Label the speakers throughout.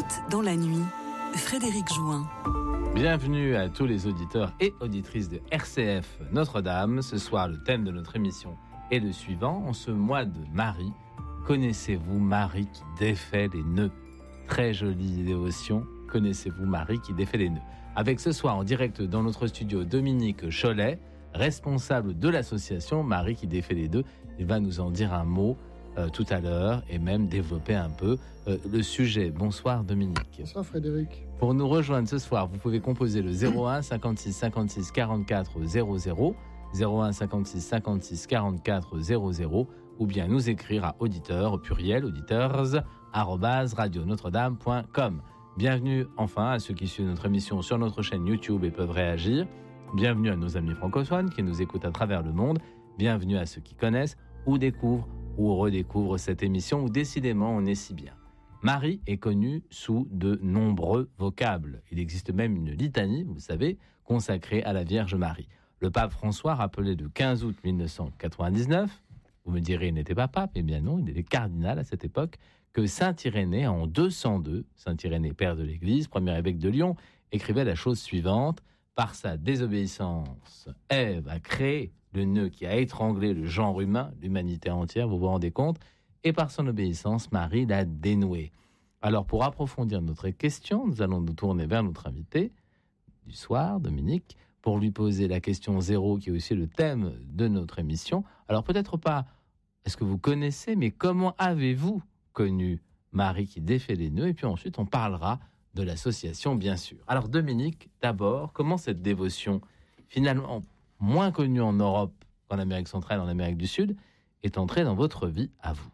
Speaker 1: Écoute dans la nuit, Frédéric Jouin.
Speaker 2: Bienvenue à tous les auditeurs et auditrices de RCF Notre-Dame. Ce soir, le thème de notre émission est le suivant. En ce mois de Marie, connaissez-vous Marie qui défait les nœuds? Très jolie dévotion. Connaissez-vous Marie qui défait les nœuds? Avec ce soir en direct dans notre studio Dominique Cholet, responsable de l'association Marie qui défait les nœuds. Il va nous en dire un mot tout à l'heure et même développer un peu le sujet. Bonsoir Dominique.
Speaker 3: Bonsoir Frédéric.
Speaker 2: Pour nous rejoindre ce soir, vous pouvez composer le 01 56 56 44 00, 01 56 56 44 00, ou bien nous écrire à auditeurs, au pluriel, auditeurs, @radionotre-dame.com. Bienvenue enfin à ceux qui suivent notre émission sur notre chaîne YouTube et peuvent réagir. Bienvenue à nos amis francophones qui nous écoutent à travers le monde. Bienvenue à ceux qui connaissent ou découvrent ou redécouvrent cette émission où décidément on est si bien. Marie est connue sous de nombreux vocables. Il existe même une litanie, vous le savez, consacrée à la Vierge Marie. Le pape François rappelait le 15 août 1999, vous me direz il n'était pas pape, eh bien non, il était cardinal à cette époque, que saint Irénée en 202, saint Irénée père de l'Église, premier évêque de Lyon, écrivait la chose suivante: par sa désobéissance, Ève a créé le nœud qui a étranglé le genre humain, l'humanité entière, vous vous rendez compte, et par son obéissance, Marie l'a dénoué. Alors, pour approfondir notre question, nous allons nous tourner vers notre invité du soir, Dominique, pour lui poser la question 0, qui est aussi le thème de notre émission. Alors, peut-être pas, est-ce que vous connaissez, mais comment avez-vous connu Marie qui défait les nœuds? Et puis ensuite, on parlera de l'association, bien sûr. Alors, Dominique, d'abord, comment cette dévotion, finalement moins connue en Europe qu'en Amérique centrale, en Amérique du Sud, est entrée dans votre vie, à vous?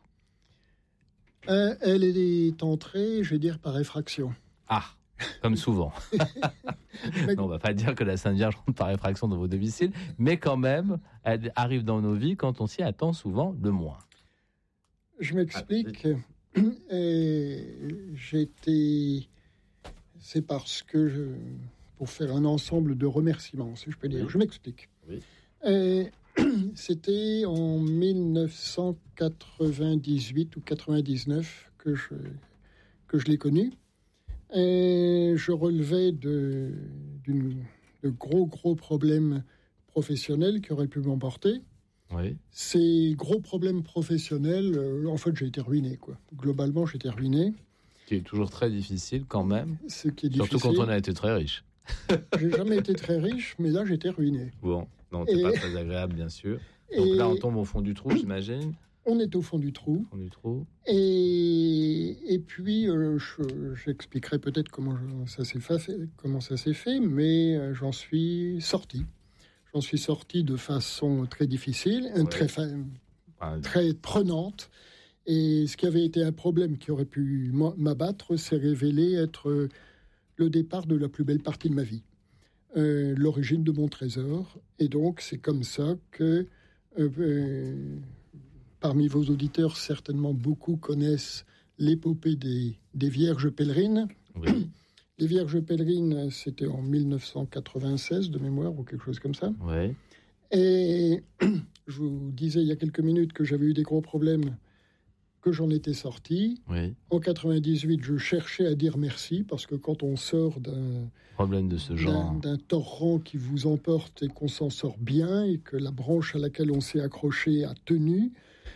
Speaker 3: Elle est entrée, je vais dire, par effraction.
Speaker 2: Ah, comme souvent. Non, on ne va pas dire que la Sainte Vierge rentre par effraction dans vos domiciles, mais quand même, elle arrive dans nos vies quand on s'y attend souvent le moins.
Speaker 3: Je m'explique. C'est parce que pour faire un ensemble de remerciements, si je peux dire. Oui. Je m'explique.
Speaker 2: Oui.
Speaker 3: C'était en 1998 ou 99 que je l'ai connu. Et je relevais de gros problèmes professionnels qui auraient pu m'emporter.
Speaker 2: Oui.
Speaker 3: Ces gros problèmes professionnels, en fait, j'ai été ruiné, quoi. Globalement, j'ai été ruiné.
Speaker 2: Ce qui est toujours très difficile quand même.
Speaker 3: Ce qui est
Speaker 2: surtout
Speaker 3: difficile.
Speaker 2: Quand on a été très riche.
Speaker 3: J'ai jamais été très riche, mais là, j'étais ruiné.
Speaker 2: Bon, non, c'est pas très agréable, bien sûr. Donc là, on tombe au fond du trou, j'imagine.
Speaker 3: On est au fond du trou. Et puis, j'expliquerai peut-être comment ça s'est fait, mais j'en suis sorti. J'en suis sorti de façon très difficile, très prenante. Et ce qui avait été un problème qui aurait pu m'abattre s'est révélé être le départ de la plus belle partie de ma vie. L'origine de mon trésor. Et donc, c'est comme ça que, parmi vos auditeurs, certainement beaucoup connaissent l'épopée des Vierges pèlerines.
Speaker 2: Oui.
Speaker 3: Les Vierges pèlerines, c'était en 1996, de mémoire, ou quelque chose comme ça.
Speaker 2: Oui.
Speaker 3: Et je vous disais il y a quelques minutes que j'avais eu des gros problèmes, que j'en étais sorti.
Speaker 2: Oui.
Speaker 3: En 98, je cherchais à dire merci, parce que quand on sort d'un
Speaker 2: problème de ce genre,
Speaker 3: d'un torrent qui vous emporte et qu'on s'en sort bien, et que la branche à laquelle on s'est accroché a tenu,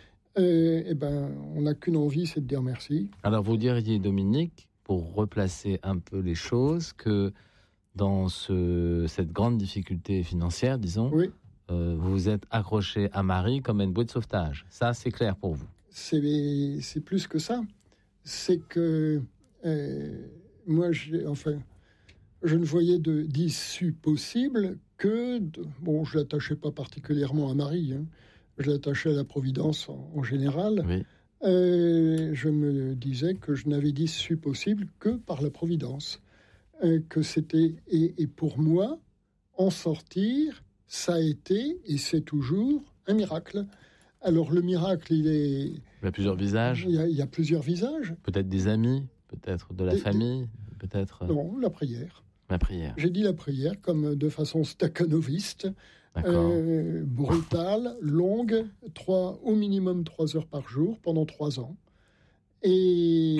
Speaker 3: on n'a qu'une envie, c'est de dire merci. Alors
Speaker 2: vous diriez, Dominique, pour replacer un peu les choses, que dans cette grande difficulté financière, disons, oui. Vous vous êtes accroché à Marie comme à une bouée de sauvetage. Ça, c'est clair pour vous?
Speaker 3: C'est plus que ça. C'est que moi, je ne voyais d'issue possible que... je ne l'attachais pas particulièrement à Marie, hein. Je l'attachais à la Providence en général.
Speaker 2: Oui.
Speaker 3: Je me disais que je n'avais d'issue possible que par la Providence. Que c'était... Et pour moi, en sortir, ça a été, et c'est toujours, un miracle. Alors, le miracle, il
Speaker 2: y a plusieurs visages.
Speaker 3: Il y a plusieurs visages.
Speaker 2: Peut-être des amis, peut-être de la famille, peut-être...
Speaker 3: Non, la prière.
Speaker 2: La prière.
Speaker 3: J'ai dit la prière, comme de façon stakhanoviste, brutale, longue, au minimum 3 heures par jour, pendant 3 ans. Et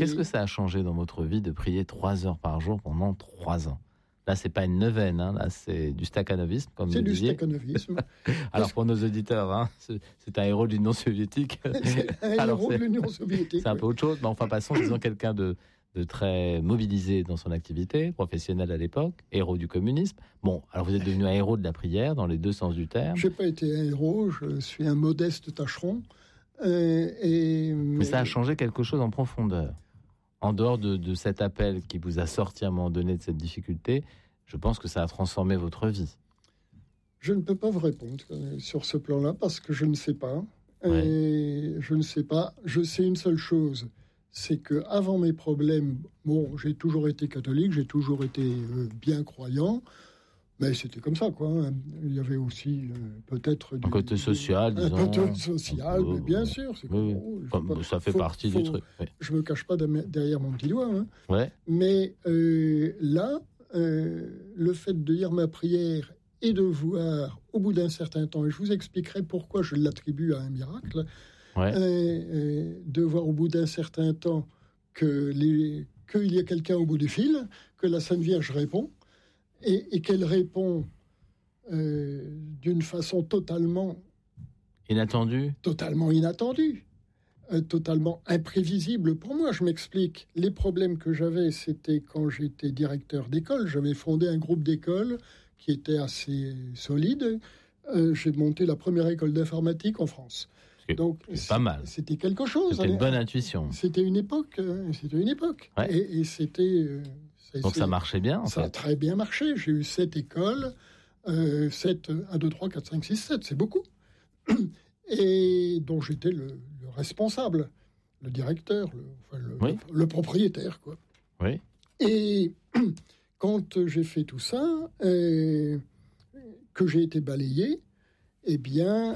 Speaker 2: Qu'est-ce que ça a changé dans votre vie de prier 3 heures par jour pendant 3 ans? Là, c'est pas une neuvaine, hein, là, c'est du stakhanovisme, comme vous disiez.
Speaker 3: C'est du stakhanovisme.
Speaker 2: Alors, pour nos auditeurs, hein, c'est un héros de l'Union soviétique.
Speaker 3: C'est un héros de l'Union soviétique.
Speaker 2: C'est un peu autre chose, mais enfin, passons, disons, quelqu'un de très mobilisé dans son activité professionnelle à l'époque, héros du communisme. Bon, alors vous êtes devenu un héros de la prière, dans les deux sens du terme.
Speaker 3: Je n'ai pas été un héros, je suis un modeste tâcheron.
Speaker 2: Mais ça a changé quelque chose en profondeur. En dehors de cet appel qui vous a sorti à un moment donné de cette difficulté, je pense que ça a transformé votre vie.
Speaker 3: Je ne peux pas vous répondre sur ce plan-là parce que je ne sais pas.
Speaker 2: Ouais.
Speaker 3: Et je ne sais pas. Je sais une seule chose, c'est que avant mes problèmes, bon, j'ai toujours été catholique, j'ai toujours été bien croyant, mais c'était comme ça, quoi. Il y avait aussi peut-être
Speaker 2: un côté social, disons.
Speaker 3: Un côté social, mais bien sûr. C'est
Speaker 2: oui, ça fait partie du truc. Oui.
Speaker 3: Je me cache pas derrière mon petit doigt. Hein.
Speaker 2: Ouais.
Speaker 3: Mais là, le fait de lire ma prière et de voir au bout d'un certain temps, et je vous expliquerai pourquoi je l'attribue à un miracle, de voir au bout d'un certain temps qu'il y a quelqu'un au bout du fil, que la Sainte Vierge répond, et qu'elle répond d'une façon totalement
Speaker 2: inattendue,
Speaker 3: totalement imprévisible pour moi. Je m'explique. Les problèmes que j'avais, c'était quand j'étais directeur d'école. J'avais fondé un groupe d'école qui était assez solide. J'ai monté la première école d'informatique en France. Donc,
Speaker 2: c'est pas mal.
Speaker 3: C'était quelque chose.
Speaker 2: C'était une bonne intuition.
Speaker 3: C'était une époque.
Speaker 2: Ouais.
Speaker 3: Et c'était...
Speaker 2: Donc ça marchait bien,
Speaker 3: Ça a très bien marché. J'ai eu 7 écoles. 7, 1, 2, 3, 4, 5, 6, 7. C'est beaucoup. Et dont j'étais le responsable, le directeur, le propriétaire, quoi.
Speaker 2: Oui.
Speaker 3: Et quand j'ai fait tout ça, que j'ai été balayé, eh bien,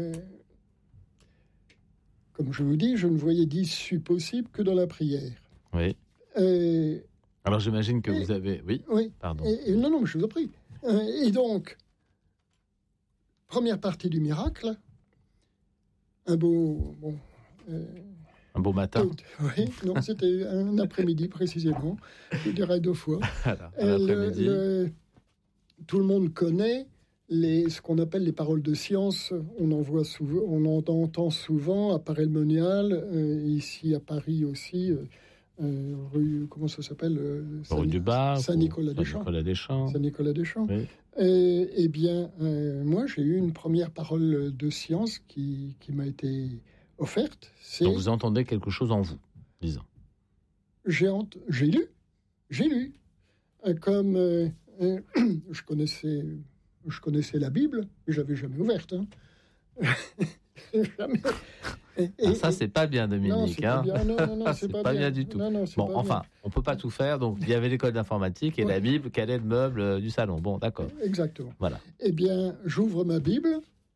Speaker 3: comme je vous dis, je ne voyais d'issue possible que dans la prière.
Speaker 2: Oui. Alors j'imagine que vous avez... Oui, pardon.
Speaker 3: Non, mais je vous en prie. Et donc, première partie du miracle, un beau
Speaker 2: matin.
Speaker 3: Oui, non, c'était un après-midi précisément, je dirais 2 fois.
Speaker 2: Voilà, l'après-midi.
Speaker 3: Tout le monde connaît ce qu'on appelle les paroles de science. On en entend souvent à Paray-le-Monial, ici à Paris aussi, rue, comment ça s'appelle,
Speaker 2: rue du Bar,
Speaker 3: Saint-Nicolas-des-Champs. Saint-Nicolas-des-Champs. Oui. Eh bien, moi, j'ai eu une première parole de science qui m'a été offerte.
Speaker 2: Donc vous entendez quelque chose en vous, disons.
Speaker 3: J'ai lu. Comme je connaissais la Bible, mais je l'avais jamais ouverte. Hein. Jamais.
Speaker 2: Ça, c'est pas bien, Dominique.
Speaker 3: Non, c'est
Speaker 2: pas bien du tout. Bon, enfin, on peut pas tout faire. Donc, il y avait l'école d'informatique et la Bible, quel est le meuble du salon. Bon, d'accord.
Speaker 3: Exactement.
Speaker 2: Voilà.
Speaker 3: Eh bien, j'ouvre ma Bible.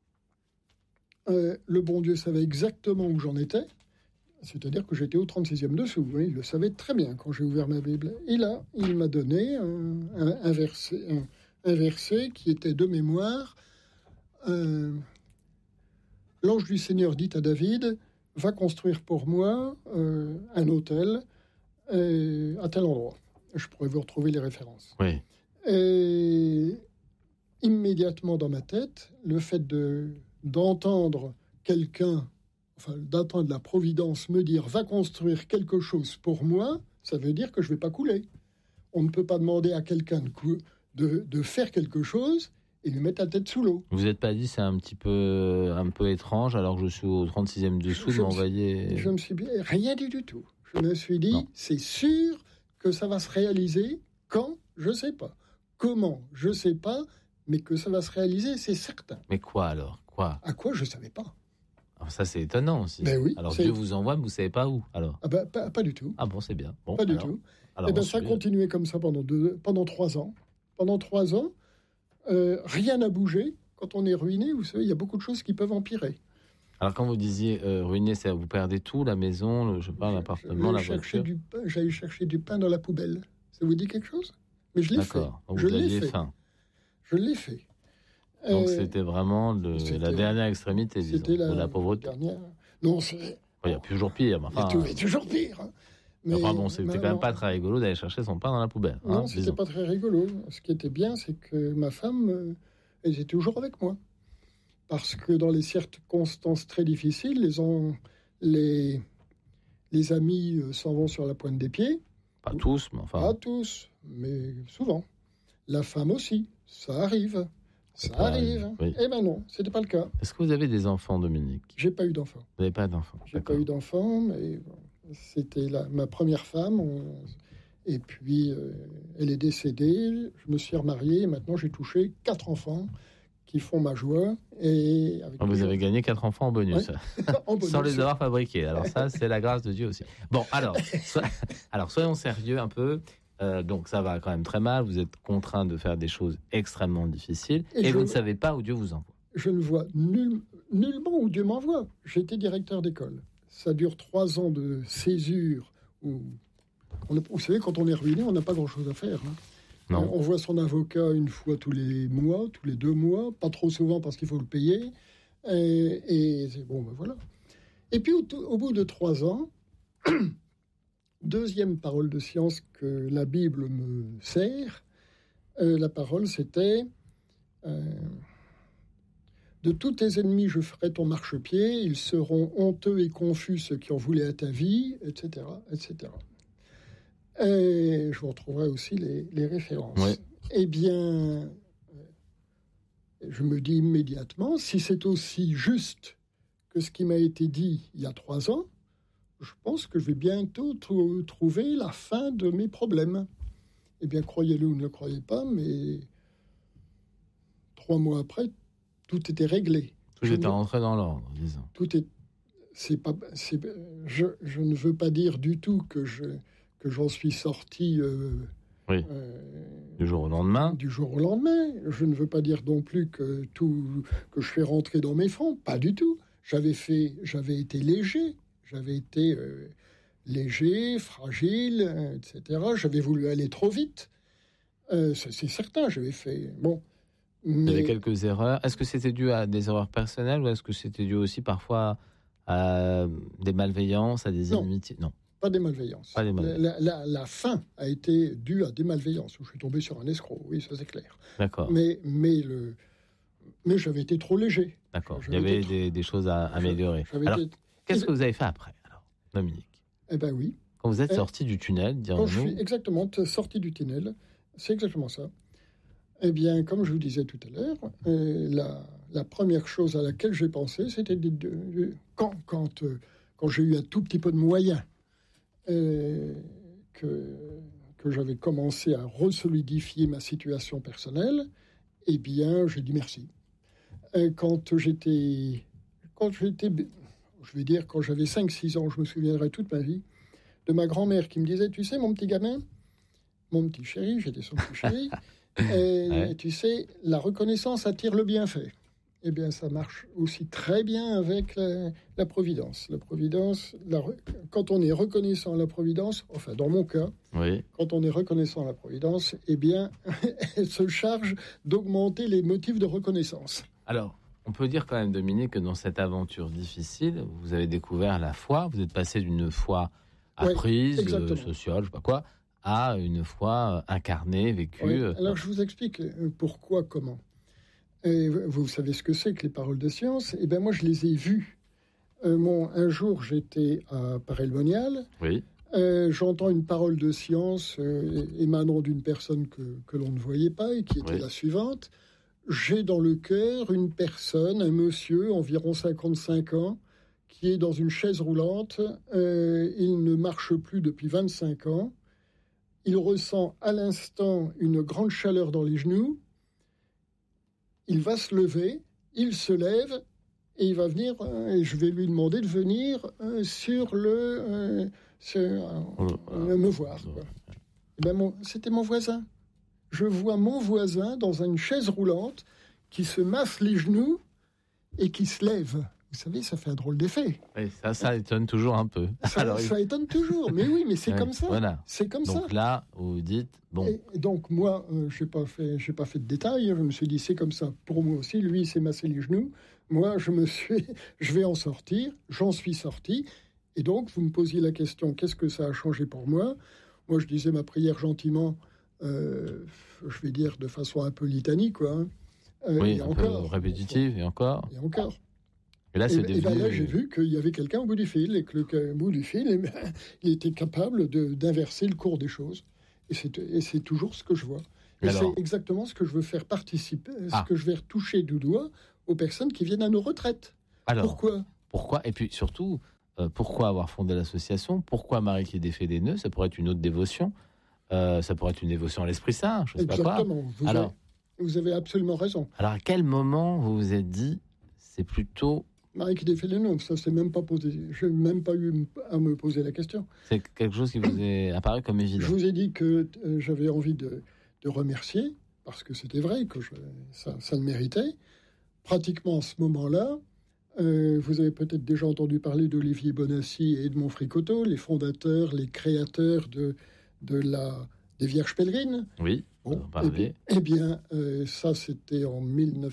Speaker 3: Le bon Dieu savait exactement où j'en étais. C'est-à-dire que j'étais au 36e dessous. Oui, il le savait très bien quand j'ai ouvert ma Bible. Et là, il m'a donné un verset qui était de mémoire. L'ange du Seigneur dit à David, va construire pour moi un autel à tel endroit. Je pourrais vous retrouver les références.
Speaker 2: Oui.
Speaker 3: Et immédiatement dans ma tête, le fait d'entendre quelqu'un, enfin d'entendre la providence me dire, va construire quelque chose pour moi, ça veut dire que je ne vais pas couler. On ne peut pas demander à quelqu'un de faire quelque chose et lui mettre la tête sous l'eau.
Speaker 2: Vous n'êtes pas dit c'est un peu étrange alors que je suis au 36e dessous de m'envoyer...
Speaker 3: Je me suis dit rien du tout. Je me suis dit c'est sûr que ça va se réaliser quand, je ne sais pas. Comment, je ne sais pas, mais que ça va se réaliser, c'est certain.
Speaker 2: Mais quoi alors? Quoi?
Speaker 3: À quoi, je ne savais pas.
Speaker 2: Alors ça c'est étonnant aussi.
Speaker 3: Ben oui,
Speaker 2: alors Dieu vous envoie mais vous ne savez pas où alors?
Speaker 3: Ah ben, pas du tout.
Speaker 2: Ah bon, c'est bien. Bon,
Speaker 3: pas du tout.
Speaker 2: Alors,
Speaker 3: et ben, ça a continué comme ça pendant 3 ans. Pendant 3 ans, rien n'a bougé. Quand on est ruiné, vous savez, il y a beaucoup de choses qui peuvent empirer.
Speaker 2: Alors quand vous disiez ruiné, c'est vous perdez tout, la maison, l'appartement, la voiture.
Speaker 3: J'allais chercher du pain dans la poubelle. Ça vous dit quelque chose? Mais je l'ai fait.
Speaker 2: D'accord. Je l'ai fait.
Speaker 3: Je l'ai fait.
Speaker 2: Donc c'était vraiment la dernière extrémité, disons, de la pauvreté.
Speaker 3: Non,
Speaker 2: il y a toujours pire.
Speaker 3: Il y a toujours pire. Hein. Mais
Speaker 2: enfin bon, c'était quand même pas très rigolo d'aller chercher son pain dans la poubelle.
Speaker 3: Non, c'était pas très rigolo. Ce qui était bien, c'est que ma femme, elle était toujours avec moi. Parce que dans les circonstances très difficiles, les amis s'en vont sur la pointe des pieds.
Speaker 2: Pas tous, mais enfin...
Speaker 3: Pas tous, mais souvent. La femme aussi, ça arrive. Ça arrive.
Speaker 2: Oui.
Speaker 3: Eh ben non, c'était pas le cas.
Speaker 2: Est-ce que vous avez des enfants, Dominique?
Speaker 3: J'ai pas eu d'enfant.
Speaker 2: Vous n'avez pas d'enfants?
Speaker 3: J'ai pas eu d'enfant, mais bon, c'était ma première femme. Et puis, elle est décédée. Je me suis remarié. Et maintenant, j'ai touché 4 enfants qui font ma joie. Et avec
Speaker 2: vous avez gagné 4 enfants en bonus.
Speaker 3: Ouais. En bonus.
Speaker 2: Sans les avoir fabriqués. Alors ça, c'est la grâce de Dieu aussi. Bon, alors soyons sérieux un peu. Donc ça va quand même très mal. Vous êtes contraint de faire des choses extrêmement difficiles. Et vous ne savez pas où Dieu vous envoie.
Speaker 3: Je ne vois nullement où Dieu m'envoie. J'étais directeur d'école. Ça dure 3 ans de césure. Vous savez, quand on est ruiné, on n'a pas grand-chose à faire. Hein.
Speaker 2: Non.
Speaker 3: On voit son avocat une fois tous les mois, tous les 2 mois, pas trop souvent parce qu'il faut le payer. Et c'est bon, ben voilà. Et puis au bout de 3 ans, deuxième parole de science que la Bible me sert, la parole c'était de tous tes ennemis je ferai ton marchepied, ils seront honteux et confus ceux qui en voulaient à ta vie, etc., etc. Et je vous retrouverai aussi les références.
Speaker 2: Ouais.
Speaker 3: Eh bien, je me dis immédiatement, si c'est aussi juste que ce qui m'a été dit il y a 3 ans, je pense que je vais bientôt trouver la fin de mes problèmes. Eh bien, croyez-le ou ne le croyez pas, mais 3 mois après, tout était réglé.
Speaker 2: Tout était rentré dans l'ordre, disons.
Speaker 3: Je ne veux pas dire du tout que j'en suis sorti
Speaker 2: du jour au lendemain.
Speaker 3: Du jour au lendemain. Je ne veux pas dire non plus que je fais rentrer dans mes fonds. Pas du tout. J'avais été léger. J'avais été léger, fragile, etc. J'avais voulu aller trop vite. C'est certain, j'avais fait... Bon,
Speaker 2: il y avait quelques erreurs. Est-ce que c'était dû à des erreurs personnelles ou est-ce que c'était dû aussi parfois à des malveillances, à des inimitiés? Non.
Speaker 3: Pas des malveillances.
Speaker 2: Pas des malveillances.
Speaker 3: La fin a été due à des malveillances, où je suis tombé sur un escroc, oui, ça c'est clair.
Speaker 2: D'accord.
Speaker 3: Mais j'avais été trop léger.
Speaker 2: D'accord, il y avait des choses à améliorer. Alors, qu'est-ce que vous avez fait après, alors, Dominique?
Speaker 3: Eh bien oui.
Speaker 2: Quand vous êtes sorti du tunnel,
Speaker 3: quand je suis exactement sorti du tunnel, c'est exactement ça. Eh bien, comme je vous disais tout à l'heure, la première chose à laquelle j'ai pensé, c'était quand j'ai eu un tout petit peu de moyens, que j'avais commencé à resolidifier ma situation personnelle, eh bien, j'ai dit merci. Quand j'avais 5-6 ans, je me souviendrai toute ma vie, de ma grand-mère qui me disait, tu sais, mon petit gamin, mon petit chéri, j'étais son petit chéri, ouais. Tu sais, la reconnaissance attire le bienfait. Eh bien, ça marche aussi très bien avec la Providence. La Providence, quand on est reconnaissant à la Providence, enfin, dans mon cas,
Speaker 2: oui.
Speaker 3: Quand on est reconnaissant à la Providence, eh bien, elle se charge d'augmenter les motifs de reconnaissance.
Speaker 2: Alors, on peut dire quand même, Dominique, que dans cette aventure difficile, vous avez découvert la foi. Vous êtes passé d'une foi apprise, sociale, je ne sais pas quoi, à une foi incarnée, vécue.
Speaker 3: Oui. Alors, je vous explique pourquoi, comment. Et vous savez ce que c'est que les paroles de science? Eh bien, moi, je les ai vues. Un jour, j'étais à Paray-le-Monial.
Speaker 2: Oui.
Speaker 3: J'entends une parole de science émanant d'une personne que l'on ne voyait pas et qui était la suivante. J'ai dans le cœur une personne, un monsieur, environ 55 ans, qui est dans une chaise roulante. Il ne marche plus depuis 25 ans. Il ressent à l'instant une grande chaleur dans les genoux. Il va se lever, il se lève et il va venir, et je vais lui demander de venir me voir. Quoi. Et ben c'était mon voisin. Je vois mon voisin dans une chaise roulante qui se masse les genoux et qui se lève. Vous savez, ça fait un drôle d'effet.
Speaker 2: Oui, ça étonne toujours un peu.
Speaker 3: Ça étonne toujours, mais oui, mais c'est comme ça.
Speaker 2: Voilà.
Speaker 3: C'est comme
Speaker 2: ça. Donc là, vous dites, bon...
Speaker 3: Et donc moi, je n'ai pas fait de détails, je me suis dit, c'est comme ça pour moi aussi. Lui, il s'est massé les genoux. Moi, je vais en sortir, j'en suis sorti. Et donc, vous me posiez la question, qu'est-ce que ça a changé pour moi ? Moi, je disais ma prière gentiment, je vais dire de façon un peu litanie, quoi. Hein.
Speaker 2: Oui, et un encore, peu répétitive, et encore.
Speaker 3: Et encore.
Speaker 2: Et là, c'est devenu...
Speaker 3: là, j'ai vu qu'il y avait quelqu'un au bout du fil, et que au bout du fil, il était capable d'inverser le cours des choses. Et c'est toujours ce que je vois. Et alors, c'est exactement ce que je veux faire participer, ce que je vais retoucher du doigt aux personnes qui viennent à nos retraites.
Speaker 2: Alors, pourquoi ? Et puis surtout, pourquoi avoir fondé l'association ? Pourquoi Marie qui défait des nœuds ? Ça pourrait être une autre dévotion. Ça pourrait être une dévotion à l'Esprit Saint, je ne sais pas quoi.
Speaker 3: Exactement. Vous avez absolument raison.
Speaker 2: Alors, à quel moment vous vous êtes dit, c'est plutôt...
Speaker 3: Marie qui défait les nœuds, ça s'est même pas posé. Je n'ai même pas eu à me poser la question.
Speaker 2: C'est quelque chose qui vous est apparu comme évident.
Speaker 3: Je vous ai dit que j'avais envie de remercier, parce que c'était vrai, que ça le méritait. Pratiquement à ce moment-là, vous avez peut-être déjà entendu parler d'Olivier Bonassi et Edmond Fricoteau, les fondateurs, les créateurs des Vierges Pèlerines.
Speaker 2: Oui,
Speaker 3: bon, eh bien, ça c'était en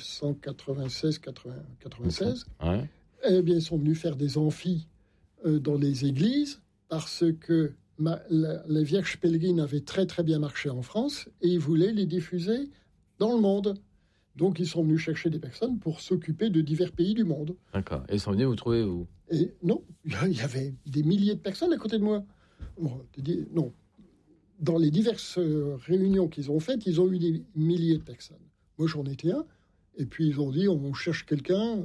Speaker 3: 1996.
Speaker 2: Ouais.
Speaker 3: Eh bien, ils sont venus faire des amphis dans les églises, parce que les Vierges Pèlerines avaient très très bien marché en France, et ils voulaient les diffuser dans le monde. Donc, ils sont venus chercher des personnes pour s'occuper de divers pays du monde.
Speaker 2: D'accord. Et ils sont venus vous trouver, vous ?
Speaker 3: Et non, il y avait des milliers de personnes à côté de moi. Bon, non. Dans les diverses réunions qu'ils ont faites, ils ont eu des milliers de personnes. Moi, j'en étais un. Et puis, ils ont dit, on cherche quelqu'un.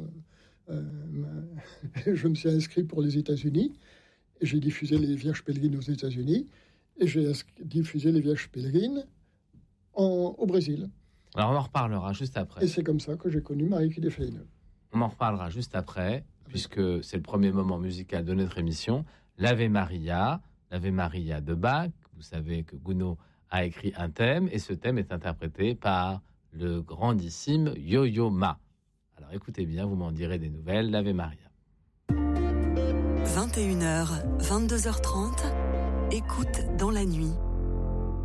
Speaker 3: Je me suis inscrit pour les États-Unis. Et j'ai diffusé les Vierges Pèlerines aux États-Unis. Et j'ai diffusé les Vierges Pèlerines au Brésil.
Speaker 2: Alors, on en reparlera juste après.
Speaker 3: Et c'est comme ça que j'ai connu Marie qui défait les nœuds.
Speaker 2: On en reparlera juste après, puisque c'est le premier moment musical de notre émission. L'Ave Maria de Bach. Vous savez que Gounod a écrit un thème, et ce thème est interprété par le grandissime Yo-Yo Ma. Alors, écoutez bien, vous m'en direz des nouvelles. L'Ave Maria.
Speaker 1: 21h, 22h30, écoute dans la nuit.